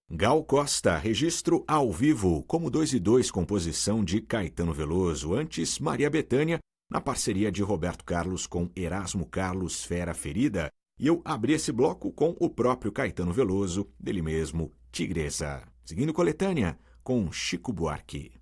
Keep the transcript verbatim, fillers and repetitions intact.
Gal Costa, registro ao vivo, como dois e dois, composição de Caetano Veloso. Antes, Maria Bethânia, na parceria de Roberto Carlos com Erasmo Carlos, Fera Ferida. E eu abri esse bloco com o próprio Caetano Veloso, dele mesmo, Tigresa. Seguindo coletânea, com Chico Buarque.